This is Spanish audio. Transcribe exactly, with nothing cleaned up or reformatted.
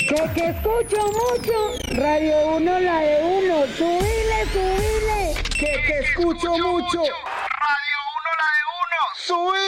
Que, que escucho mucho. Radio uno, la de uno. Subile, subile. Que, que escucho mucho. Radio uno, la de uno. Subile.